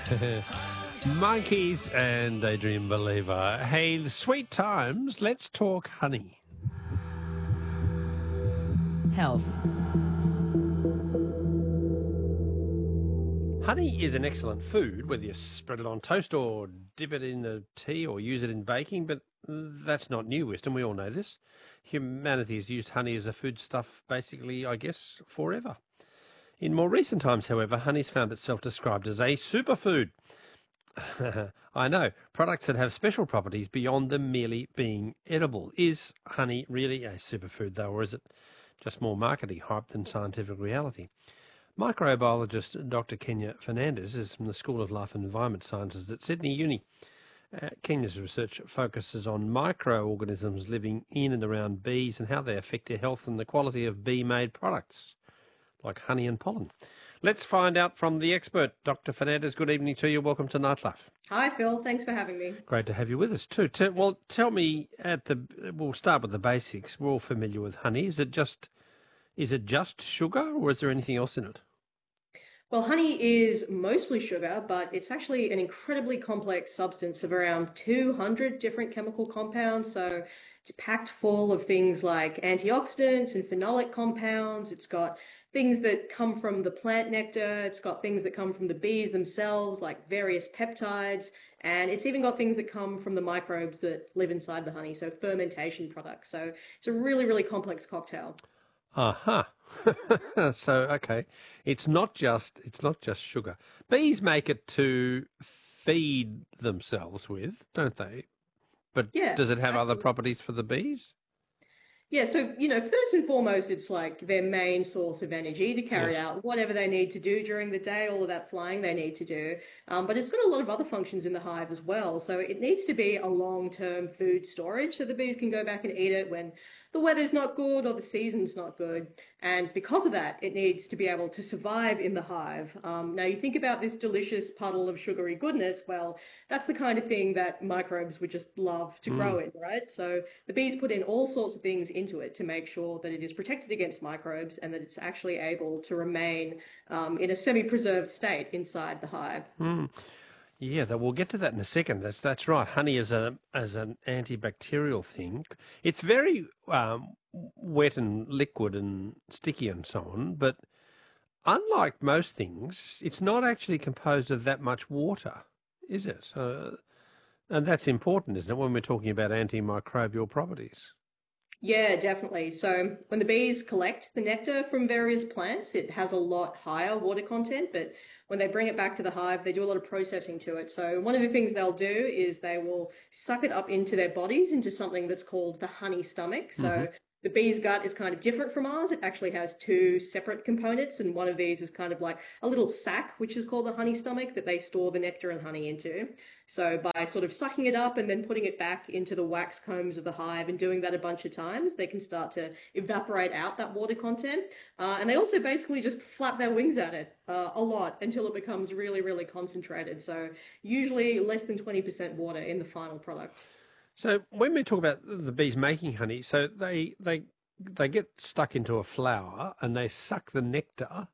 Monkeys and Daydream Believer. Hey, sweet times, let's talk honey. Health. Honey is an excellent food, whether you spread it on toast or dip it in a tea or use it in baking, but that's not new wisdom. We all know this. Humanity has used honey as a foodstuff basically, I guess, forever. In more recent times, however, honey's found itself described as a superfood. I know, products that have special properties beyond them merely being edible. Is honey really a superfood, though, or is it just more marketing hype than scientific reality? Microbiologist Dr. Kenya Fernandez is from the School of Life and Environment Sciences at Sydney Uni. Kenya's research focuses on microorganisms living in and around bees and how they affect their health and the quality of bee-made products, like honey and pollen. Let's find out from the expert. Dr. Fernandez, good evening to you. Welcome to Nightlife. Hi, Phil. Thanks for having me. Great to have you with us too. Tell me we'll start with the basics. We're all familiar with honey. Is it just sugar, or is there anything else in it? Well, honey is mostly sugar, but it's actually an incredibly complex substance of around 200 different chemical compounds. So it's packed full of things like antioxidants and phenolic compounds. It's got things that come from the plant nectar. It's got things that come from the bees themselves, like various peptides. And it's even got things that come from the microbes that live inside the honey, so fermentation products. So it's a really, really complex cocktail. Aha. So, okay. It's not just sugar. Bees make it to feed themselves with, don't they? But Yeah, does it have other absolutely. properties for the bees? Yeah, so, first and foremost, it's like their main source of energy to Yeah. carry out whatever they need to do during the day, all of that flying they need to do. But it's got a lot of other functions in the hive as well. So it needs to be a long-term food storage so the bees can go back and eat it when the weather's not good or the season's not good. And because of that, it needs to be able to survive in the hive. Now, you think about this delicious puddle of sugary goodness, well, that's the kind of thing that microbes would just love to grow in, right? So the bees put in all sorts of things into it to make sure that it is protected against microbes and that it's actually able to remain in a semi-preserved state inside the hive. Yeah, we'll get to that in a second. That's right. Honey is an antibacterial thing. It's very wet and liquid and sticky and so on, but unlike most things, it's not actually composed of that much water, is it? And that's important, isn't it, when we're talking about antimicrobial properties? Yeah, definitely. So when the bees collect the nectar from various plants, it has a lot higher water content, but when they bring it back to the hive, they do a lot of processing to it. So one of the things they'll do is they will suck it up into their bodies into something that's called the honey stomach. Hmm. So the bee's gut is kind of different from ours. It actually has two separate components, and one of these is kind of like a little sac, which is called the honey stomach, that they store the nectar and honey into. So by sort of sucking it up and then putting it back into the wax combs of the hive and doing that a bunch of times, they can start to evaporate out that water content. And they also basically just flap their wings at it a lot until it becomes really, really concentrated. So usually less than 20% water in the final product. So when we talk about the bees making honey, so they get stuck into a flower and they suck the nectar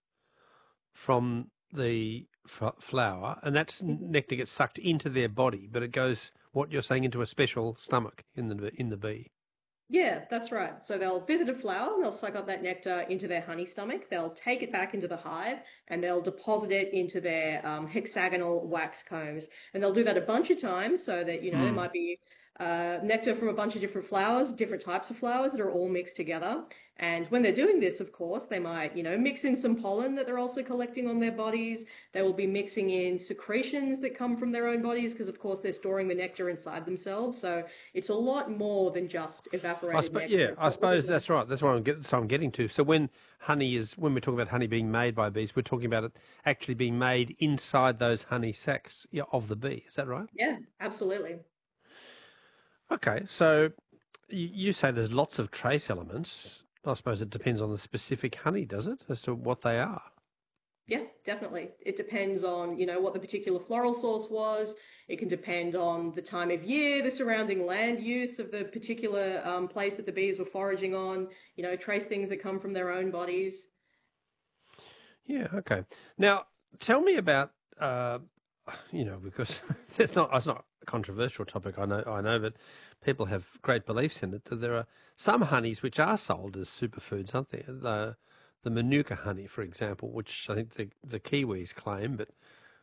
from the flower, and that nectar gets sucked into their body, but it goes, what you're saying, into a special stomach in the bee. Yeah, that's right. So they'll visit a flower and they'll suck up that nectar into their honey stomach. They'll take it back into the hive and they'll deposit it into their hexagonal wax combs. And they'll do that a bunch of times so that, there Mm. might be nectar from a bunch of different flowers, different types of flowers that are all mixed together. And when they're doing this, of course, they might, mix in some pollen that they're also collecting on their bodies. They will be mixing in secretions that come from their own bodies because, of course, they're storing the nectar inside themselves. So it's a lot more than just evaporated nectar. I suppose that's right. That's what I'm getting to. So when when we're talking about honey being made by bees, we're talking about it actually being made inside those honey sacs, yeah, of the bee. Is that right? Yeah, absolutely. Okay, so you say there's lots of trace elements. I suppose it depends on the specific honey, does it, as to what they are? Yeah, definitely. It depends on, what the particular floral source was. It can depend on the time of year, the surrounding land use of the particular place that the bees were foraging on, trace things that come from their own bodies. Yeah, okay. Now, tell me about because it's not a controversial topic. I know, but people have great beliefs in it. There are some honeys which are sold as superfoods, aren't there? The Manuka honey, for example, which I think the Kiwis claim, but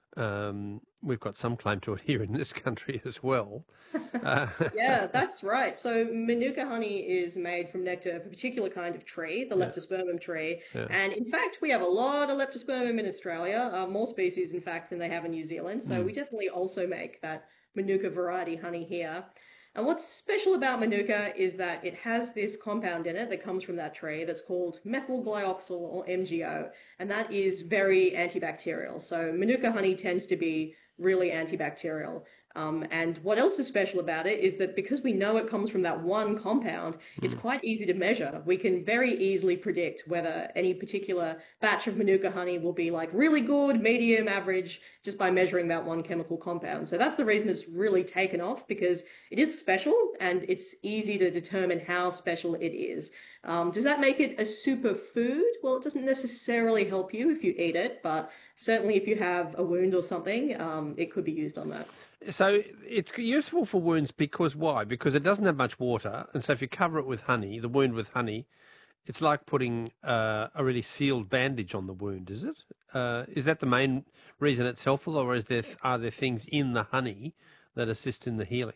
we've got some claim to it here in this country as well. Uh, Yeah, that's right. So Manuka honey is made from nectar of a particular kind of tree, the yeah, Leptospermum tree. yeah. And in fact, we have a lot of Leptospermum in Australia, more species, in fact, than they have in New Zealand. So Mm, we definitely also make that Manuka variety honey here. And what's special about Manuka is that it has this compound in it that comes from that tree that's called methyl glyoxal or MgO, and that is very antibacterial. So Manuka honey tends to be really antibacterial. And what else is special about it is that because we know it comes from that one compound, it's mm. quite easy to measure. We can very easily predict whether any particular batch of Manuka honey will be like really good, medium, average, just by measuring that one chemical compound. So that's the reason it's really taken off because it is special and it's easy to determine how special it is. Does that make it a superfood? Well, it doesn't necessarily help you if you eat it, but certainly if you have a wound or something, it could be used on that. So it's useful for wounds because why? Because it doesn't have much water, and so if you cover it with honey, the wound with honey, it's like putting a really sealed bandage on the wound. Is it? Is that the main reason it's helpful, or are there things in the honey that assist in the healing?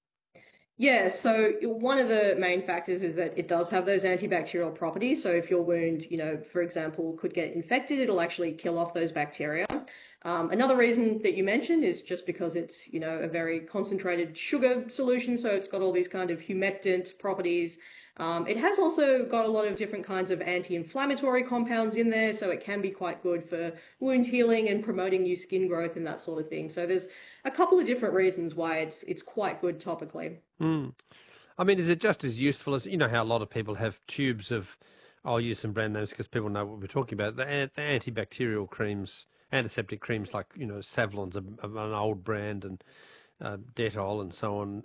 Yeah, so one of the main factors is that it does have those antibacterial properties. So if your wound, for example, could get infected, it'll actually kill off those bacteria. Another reason that you mentioned is just because it's, a very concentrated sugar solution. So it's got all these kind of humectant properties. It has also got a lot of different kinds of anti-inflammatory compounds in there, so it can be quite good for wound healing and promoting new skin growth and that sort of thing. So there's a couple of different reasons why it's quite good topically. Mm. I mean, is it just as useful as how a lot of people have tubes of? I'll use some brand names because people know what we're talking about. The antibacterial creams, antiseptic creams like Savlon's an old brand, and Dettol and so on.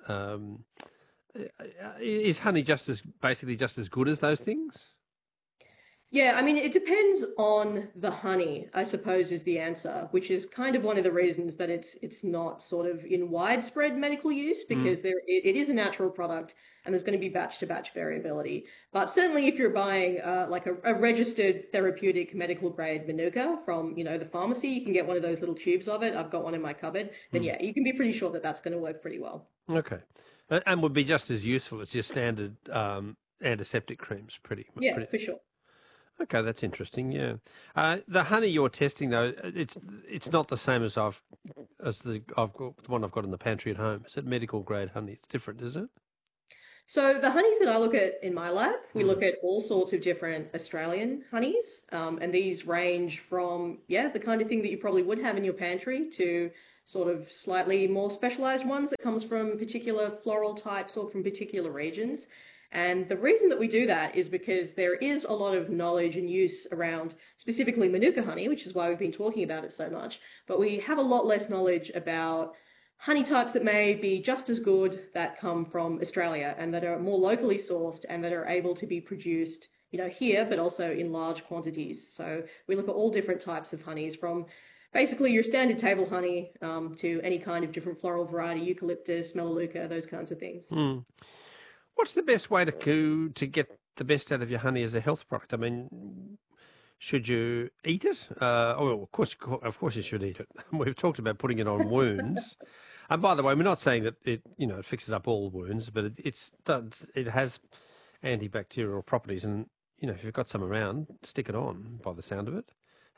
Is honey basically just as good as those things? Yeah, I mean, it depends on the honey, I suppose, is the answer, which is kind of one of the reasons that it's not sort of in widespread medical use Mm. because it is a natural product and there's going to be batch to batch variability. But certainly, if you're buying like a registered therapeutic medical grade Manuka from the pharmacy, you can get one of those little tubes of it. I've got one in my cupboard. Then Mm. yeah, you can be pretty sure that that's going to work pretty well. Okay, and would be just as useful as your standard antiseptic creams. Yeah, Pretty. for sure. Okay, that's interesting. Yeah, the honey you're testing though, it's not the same as the one I've got in the pantry at home. Is it medical grade honey? It's different, is it? So the honeys that I look at in my lab, we Mm. look at all sorts of different Australian honeys, and these range from the kind of thing that you probably would have in your pantry to sort of slightly more specialized ones that comes from particular floral types or from particular regions. And the reason that we do that is because there is a lot of knowledge and use around specifically Manuka honey, which is why we've been talking about it so much. But we have a lot less knowledge about honey types that may be just as good that come from Australia and that are more locally sourced and that are able to be produced, here, but also in large quantities. So we look at all different types of honeys from basically your standard table honey to any kind of different floral variety, eucalyptus, melaleuca, those kinds of things. Mm. What's the best way to get the best out of your honey as a health product? I mean, should you eat it? Oh, of course, you should eat it. We've talked about putting it on wounds. And by the way, we're not saying that it fixes up all wounds, but it has antibacterial properties, and if you've got some around, stick it on. By the sound of it,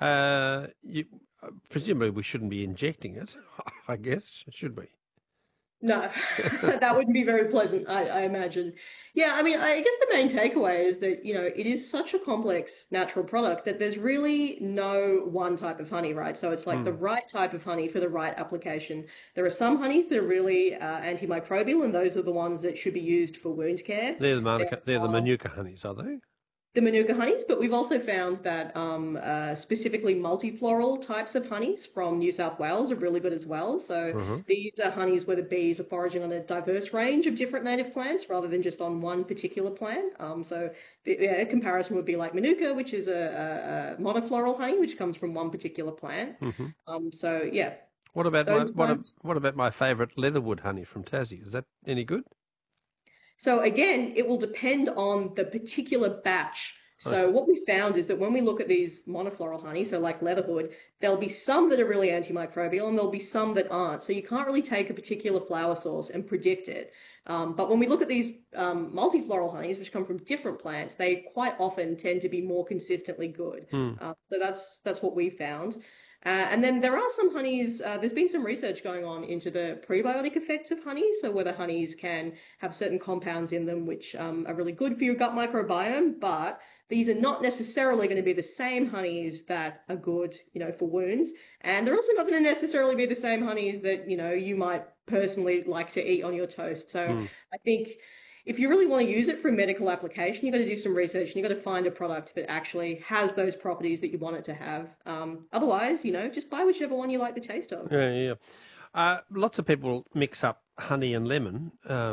presumably we shouldn't be injecting it. I guess should we? No, that wouldn't be very pleasant, I imagine. Yeah, I mean, I guess the main takeaway is that, it is such a complex natural product that there's really no one type of honey, right? So it's like the Hmm. right type of honey for the right application. There are some honeys that are really antimicrobial, and those are the ones that should be used for wound care. There They're the are Manuka honeys, are they? the Manuka honeys, but we've also found that specifically multifloral types of honeys from New South Wales are really good as well. So Uh-huh. these are honeys where the bees are foraging on a diverse range of different native plants rather than just on one particular plant. A comparison would be like Manuka, which is a monofloral honey, which comes from one particular plant. Hmm. So yeah, What about my Those ones. what about my favourite Leatherwood honey from Tassie? Is that any good? So again, it will depend on the particular batch. Okay. So what we found is that when we look at these monofloral honey, so like Leatherhood, there'll be some that are really antimicrobial and there'll be some that aren't. So you can't really take a particular flower source and predict it. But when we look at these multifloral honeys, which come from different plants, they quite often tend to be more consistently good. Hmm. So that's what we found. And then there are some honeys, there's been some research going on into the prebiotic effects of honeys, so whether honeys can have certain compounds in them which are really good for your gut microbiome, but these are not necessarily going to be the same honeys that are good, for wounds. And they're also not going to necessarily be the same honeys that, you might personally like to eat on your toast. So Hmm. I think if you really want to use it for a medical application, you've got to do some research and you've got to find a product that actually has those properties that you want it to have. Otherwise, just buy whichever one you like the taste of. Yeah, yeah. Lots of people mix up honey and lemon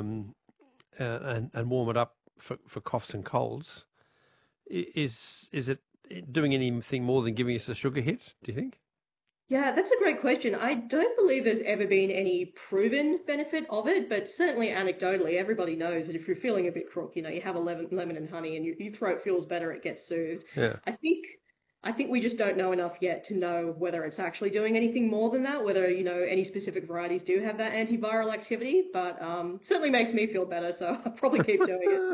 and warm it up for coughs and colds. Is it doing anything more than giving us a sugar hit, do you think? Yeah, that's a great question. I don't believe there's ever been any proven benefit of it, but certainly anecdotally, everybody knows that if you're feeling a bit crook, you have a lemon and honey and your throat feels better, it gets soothed. Yeah. I think I think we just don't know enough yet to know whether it's actually doing anything more than that, whether, any specific varieties do have that antiviral activity, but certainly makes me feel better, so I'll probably keep doing it.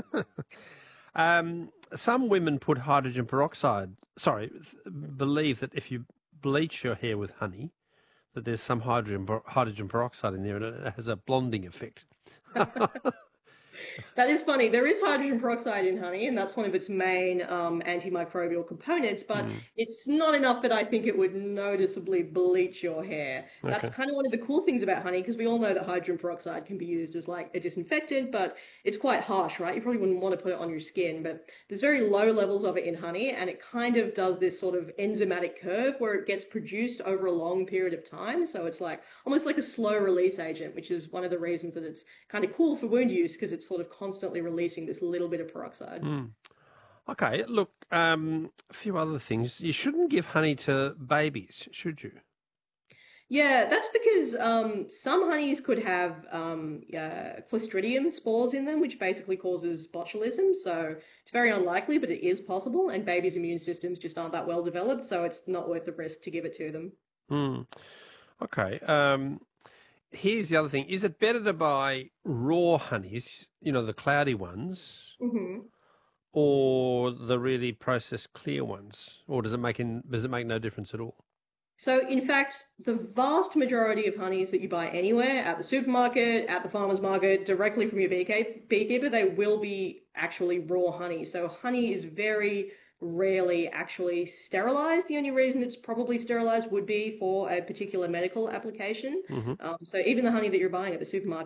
Some women put hydrogen peroxide, believe that if you bleach your hair with honey, that there's some hydrogen peroxide in there and it has a blonding effect. That is funny. There is hydrogen peroxide in honey, and that's one of its main antimicrobial components, but Mm, it's not enough that I think it would noticeably bleach your hair. That's okay. kind of one of the cool things about honey, because we all know that hydrogen peroxide can be used as like a disinfectant, but it's quite harsh, right? You probably wouldn't want to put it on your skin, but there's very low levels of it in honey, and it kind of does this sort of enzymatic curve where it gets produced over a long period of time. So it's like almost like a slow release agent, which is one of the reasons that it's kind of cool for wound use because it's sort of constantly releasing this little bit of peroxide. Mm. Okay, look, a few other things. You shouldn't give honey to babies, should you? Yeah, that's because some honeys could have Clostridium spores in them, which basically causes botulism. So it's very unlikely, but it is possible. And babies' immune systems just aren't that well developed, so it's not worth the risk to give it to them. Mm. Okay. Here's the other thing. Is it better to buy raw honeys, the cloudy ones, Hmm. or the really processed clear ones? Or does it make no difference at all? So, in fact, the vast majority of honeys that you buy anywhere, at the supermarket, at the farmer's market, directly from your beekeeper, they will be actually raw honey. So, honey is very rarely actually sterilized. The only reason it's probably sterilized would be for a particular medical application. Hmm. So, even the honey that you're buying at the supermarket